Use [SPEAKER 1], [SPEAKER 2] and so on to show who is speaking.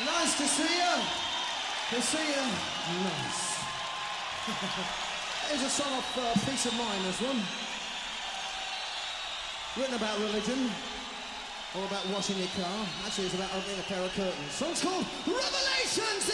[SPEAKER 1] Nice to see you. To see you. Nice. Here's a song of Peace of Mind, this one. Written about religion. Or about washing your car. Actually, it's about opening a pair of curtains. Song's called Revelations!